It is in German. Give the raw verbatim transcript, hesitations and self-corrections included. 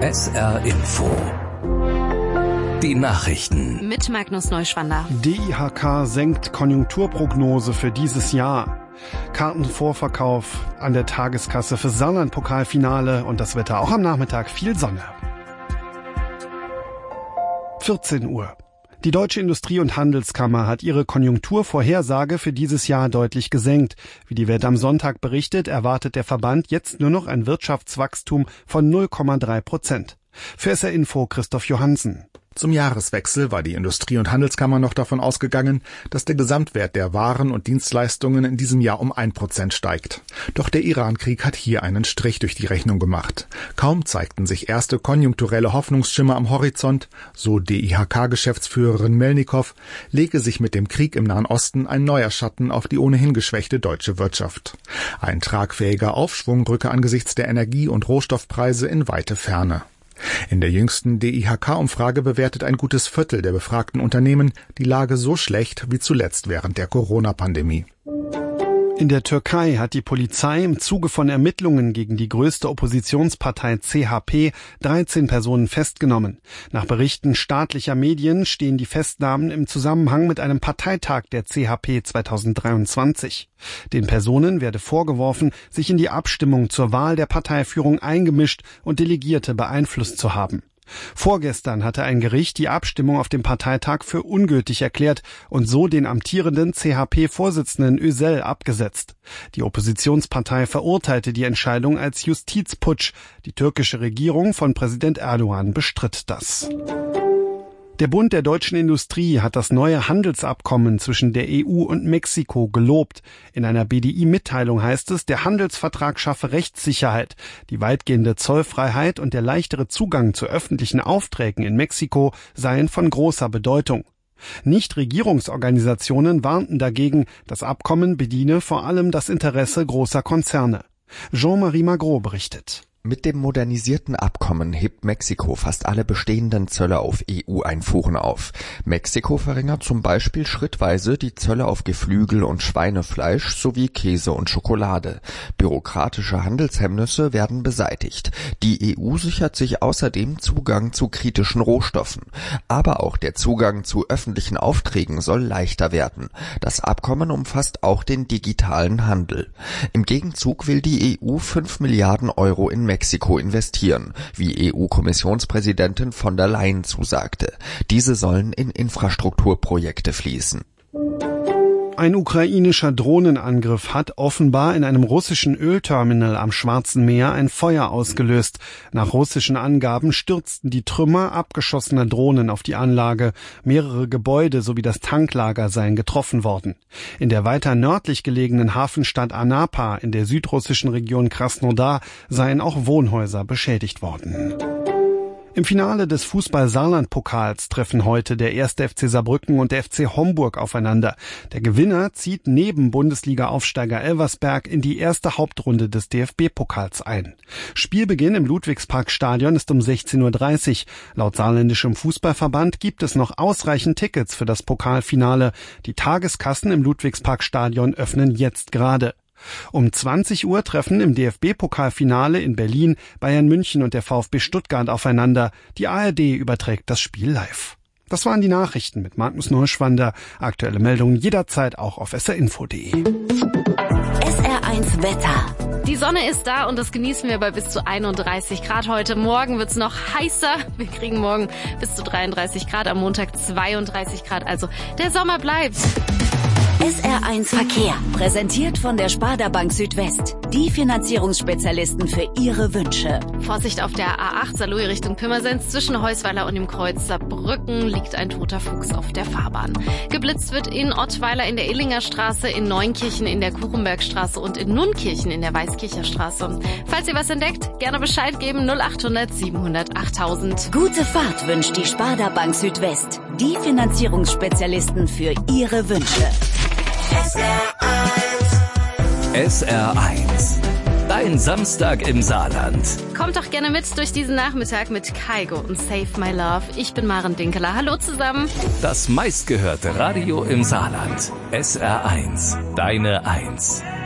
S R Info. Die Nachrichten. Mit Magnus Neuschwander. D I H K senkt Konjunkturprognose für dieses Jahr. Kartenvorverkauf an der Tageskasse für Saarland-Pokalfinale und das Wetter auch am Nachmittag viel Sonne. vierzehn Uhr. Die Deutsche Industrie- und Handelskammer hat ihre Konjunkturvorhersage für dieses Jahr deutlich gesenkt. Wie die Welt am Sonntag berichtet, erwartet der Verband jetzt nur noch ein Wirtschaftswachstum von null Komma drei Prozent. Für S R Info Christoph Johansen. Zum Jahreswechsel war die Industrie- und Handelskammer noch davon ausgegangen, dass der Gesamtwert der Waren und Dienstleistungen in diesem Jahr um ein Prozent steigt. Doch der Iran-Krieg hat hier einen Strich durch die Rechnung gemacht. Kaum zeigten sich erste konjunkturelle Hoffnungsschimmer am Horizont, so D I H K-Geschäftsführerin Melnikow, lege sich mit dem Krieg im Nahen Osten ein neuer Schatten auf die ohnehin geschwächte deutsche Wirtschaft. Ein tragfähiger Aufschwung rücke angesichts der Energie- und Rohstoffpreise in weite Ferne. In der jüngsten D I H K-Umfrage bewertet ein gutes Viertel der befragten Unternehmen die Lage so schlecht wie zuletzt während der Corona-Pandemie. In der Türkei hat die Polizei im Zuge von Ermittlungen gegen die größte Oppositionspartei C H P dreizehn Personen festgenommen. Nach Berichten staatlicher Medien stehen die Festnahmen im Zusammenhang mit einem Parteitag der C H P zweitausenddreiundzwanzig. Den Personen werde vorgeworfen, sich in die Abstimmung zur Wahl der Parteiführung eingemischt und Delegierte beeinflusst zu haben. Vorgestern hatte ein Gericht die Abstimmung auf dem Parteitag für ungültig erklärt und so den amtierenden C H P-Vorsitzenden Özel abgesetzt. Die Oppositionspartei verurteilte die Entscheidung als Justizputsch. Die türkische Regierung von Präsident Erdogan bestritt das. Der Bund der deutschen Industrie hat das neue Handelsabkommen zwischen der E U und Mexiko gelobt. In einer B D I-Mitteilung heißt es, der Handelsvertrag schaffe Rechtssicherheit. Die weitgehende Zollfreiheit und der leichtere Zugang zu öffentlichen Aufträgen in Mexiko seien von großer Bedeutung. Nichtregierungsorganisationen warnten dagegen, das Abkommen bediene vor allem das Interesse großer Konzerne. Jean-Marie Magro berichtet. Mit dem modernisierten Abkommen hebt Mexiko fast alle bestehenden Zölle auf E U-Einfuhren auf. Mexiko verringert zum Beispiel schrittweise die Zölle auf Geflügel und Schweinefleisch sowie Käse und Schokolade. Bürokratische Handelshemmnisse werden beseitigt. Die E U sichert sich außerdem Zugang zu kritischen Rohstoffen. Aber auch der Zugang zu öffentlichen Aufträgen soll leichter werden. Das Abkommen umfasst auch den digitalen Handel. Im Gegenzug will die E U fünf Milliarden Euro in Mexiko Mexiko investieren, wie E U-Kommissionspräsidentin von der Leyen zusagte. Diese sollen in Infrastrukturprojekte fließen. Ein ukrainischer Drohnenangriff hat offenbar in einem russischen Ölterminal am Schwarzen Meer ein Feuer ausgelöst. Nach russischen Angaben stürzten die Trümmer abgeschossener Drohnen auf die Anlage. Mehrere Gebäude sowie das Tanklager seien getroffen worden. In der weiter nördlich gelegenen Hafenstadt Anapa in der südrussischen Region Krasnodar seien auch Wohnhäuser beschädigt worden. Im Finale des Fußball-Saarland-Pokals treffen heute der erste F C Saarbrücken und der F C Homburg aufeinander. Der Gewinner zieht neben Bundesliga-Aufsteiger Elversberg in die erste Hauptrunde des D F B-Pokals ein. Spielbeginn im Ludwigsparkstadion ist um sechzehn Uhr dreißig. Laut saarländischem Fußballverband gibt es noch ausreichend Tickets für das Pokalfinale. Die Tageskassen im Ludwigsparkstadion öffnen jetzt gerade. Um zwanzig Uhr treffen im D F B-Pokalfinale in Berlin Bayern München und der VfB Stuttgart aufeinander. Die A R D überträgt das Spiel live. Das waren die Nachrichten mit Magnus Neuschwander. Aktuelle Meldungen jederzeit auch auf s r info punkt d e. S R eins Wetter. Die Sonne ist da und das genießen wir bei bis zu einunddreißig Grad heute. Morgen wird's noch heißer. Wir kriegen morgen bis zu dreiunddreißig Grad, am Montag zweiunddreißig Grad. Also der Sommer bleibt. S R eins Verkehr, präsentiert von der Sparda Bank Südwest. Die Finanzierungsspezialisten für Ihre Wünsche. Vorsicht auf der A acht Saarlouis Richtung Pirmasens. Zwischen Heusweiler und dem Kreuz Saarbrücken liegt ein toter Fuchs auf der Fahrbahn. Geblitzt wird in Ottweiler in der Illinger Straße, in Neunkirchen in der Kuchenbergstraße und in Nunkirchen in der Weißkircher Straße. Falls ihr was entdeckt, gerne Bescheid geben. null achthundert siebenhundert achttausend. Gute Fahrt wünscht die Sparda Bank Südwest. Die Finanzierungsspezialisten für Ihre Wünsche. S R eins. S R eins. Dein Samstag im Saarland. Kommt doch gerne mit durch diesen Nachmittag mit Kaigo und Save My Love. Ich bin Maren Dinkeler. Hallo zusammen. Das meistgehörte Radio im Saarland. S R eins. Deine Eins.